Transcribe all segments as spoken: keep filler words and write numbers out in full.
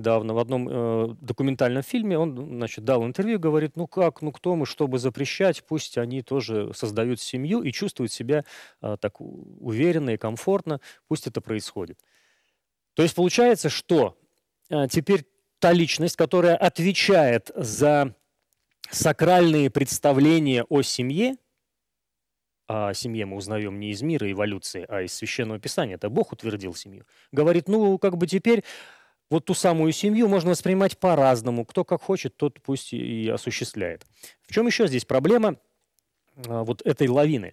недавно в одном э, документальном фильме, он, значит, дал интервью, говорит, ну как, ну кто мы, чтобы запрещать, пусть они тоже создают семью и чувствуют себя а, так у- уверенно и комфортно, пусть это происходит. То есть получается, что а, теперь та личность, которая отвечает за сакральные представления о семье, а о семье мы узнаем не из мира эволюции, а из Священного Писания, это Бог утвердил семью, говорит, ну как бы теперь вот ту самую семью можно воспринимать по-разному. Кто как хочет, тот пусть и осуществляет. В чем еще здесь проблема а, вот этой лавины?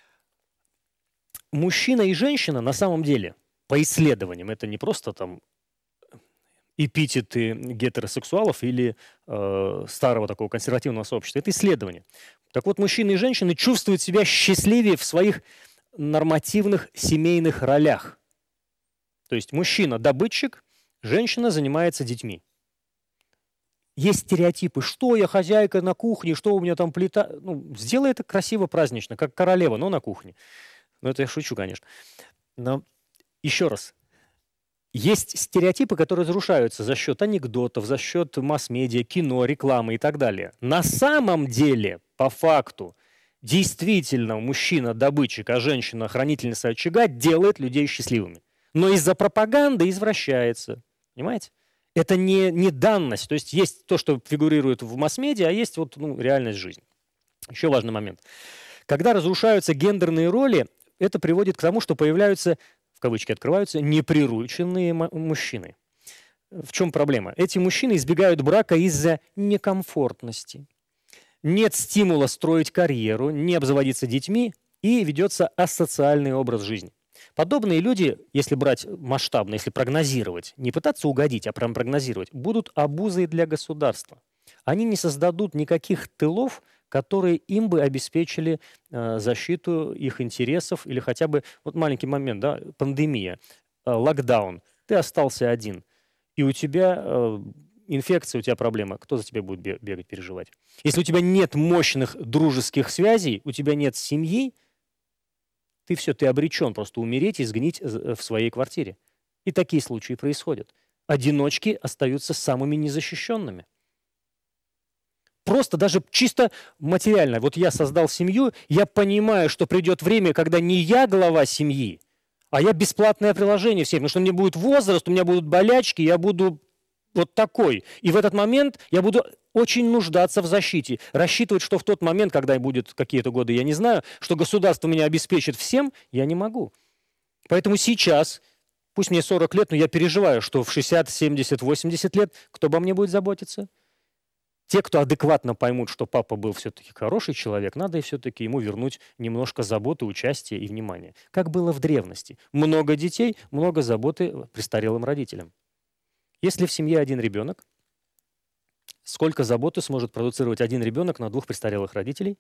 Мужчина и женщина на самом деле, по исследованиям, это не просто там эпитеты гетеросексуалов или э, старого такого консервативного сообщества. Это исследование. Так вот, мужчины и женщины чувствуют себя счастливее в своих нормативных семейных ролях. То есть мужчина – добытчик, женщина занимается детьми. Есть стереотипы, что я хозяйка на кухне, что у меня там плита. Ну, сделай это красиво, празднично, как королева, но на кухне. Ну, это я шучу, конечно. Но еще раз. Есть стереотипы, которые разрушаются за счет анекдотов, за счет масс-медиа, кино, рекламы и так далее. На самом деле, по факту, действительно мужчина добытчик, а женщина хранительница очага делает людей счастливыми. Но из-за пропаганды извращается. Понимаете? Это не, не данность. То есть есть то, что фигурирует в масс-медиа, а есть вот, ну, реальность жизни. Еще важный момент. Когда разрушаются гендерные роли, это приводит к тому, что появляются, в кавычки открываются, неприрученные мужчины. В чем проблема? Эти мужчины избегают брака из-за некомфортности. Нет стимула строить карьеру, не обзаводиться детьми, и ведется асоциальный образ жизни. Подобные люди, если брать масштабно, если прогнозировать, не пытаться угодить, а прям прогнозировать, будут обузой для государства. Они не создадут никаких тылов, которые им бы обеспечили э, защиту их интересов или хотя бы, вот маленький момент, да, пандемия, э, локдаун, ты остался один, и у тебя э, инфекция, у тебя проблема, кто за тебя будет бегать, переживать? Если у тебя нет мощных дружеских связей, у тебя нет семьи, ты все, ты обречен просто умереть и сгнить в своей квартире. И такие случаи происходят. Одиночки остаются самыми незащищенными. Просто даже чисто материально. Вот я создал семью, я понимаю, что придет время, когда не я глава семьи, а я бесплатное приложение всем, потому что у меня будет возраст, у меня будут болячки, я буду вот такой. И в этот момент я буду очень нуждаться в защите. Рассчитывать, что в тот момент, когда будет какие-то годы, я не знаю, что государство меня обеспечит всем, я не могу. Поэтому сейчас, пусть мне сорок лет, но я переживаю, что в шестьдесят, семьдесят, восемьдесят лет кто обо мне будет заботиться? Те, кто адекватно поймут, что папа был все-таки хороший человек, надо и все-таки ему вернуть немножко заботы, участия и внимания. Как было в древности. Много детей, много заботы престарелым родителям. Если в семье один ребенок, сколько заботы сможет продуцировать один ребенок на двух престарелых родителей?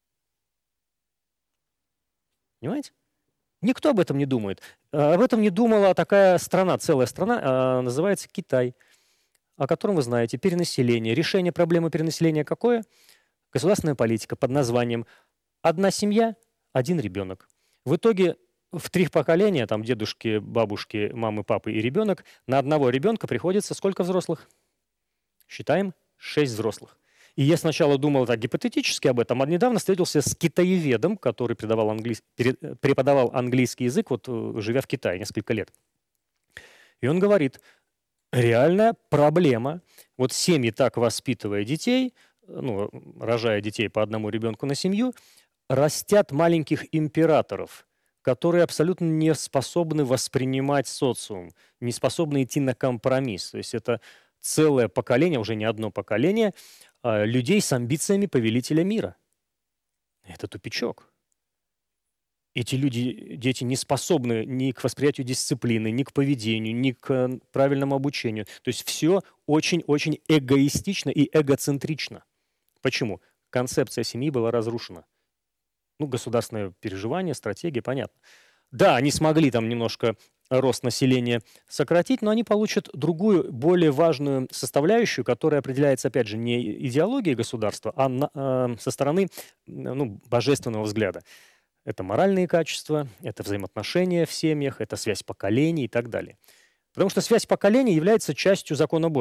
Понимаете? Никто об этом не думает. Об этом не думала такая страна, целая страна, называется Китай, о котором вы знаете, перенаселение. Решение проблемы перенаселения какое? Государственная политика под названием «Одна семья, один ребенок». В итоге в три поколения, там дедушки, бабушки, мамы, папы и ребенок, на одного ребенка приходится сколько взрослых? Считаем, шесть взрослых. И я сначала думал так гипотетически об этом, а недавно встретился с китаеведом, который преподавал, английский, преподавал английский язык, вот живя в Китае несколько лет. И он говорит, реальная проблема, вот семьи так воспитывая детей, ну, рожая детей по одному ребенку на семью, растят маленьких императоров, которые абсолютно не способны воспринимать социум, не способны идти на компромисс. То есть это целое поколение, уже не одно поколение, людей с амбициями повелителя мира. Это тупичок. Эти люди, дети не способны ни к восприятию дисциплины, ни к поведению, ни к правильному обучению. То есть все очень-очень эгоистично и эгоцентрично. Почему? Концепция семьи была разрушена. Ну, государственное переживание, стратегия, понятно. Да, они смогли там немножко рост населения сократить, но они получат другую, более важную составляющую, которая определяется, опять же, не идеологией государства, а на, э, со стороны ну, божественного взгляда. Это моральные качества, это взаимоотношения в семьях, это связь поколений и так далее. Потому что связь поколений является частью закона Божьего.